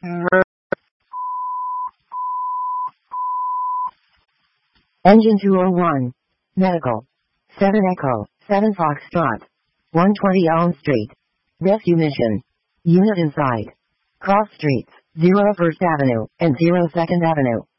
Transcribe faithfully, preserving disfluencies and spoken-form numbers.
Engine two oh one. Medical. seven Echo, seven Foxtrot. one twenty Elm Street. Rescue mission. Unit inside. Cross streets, zero First Avenue and zero Second Avenue.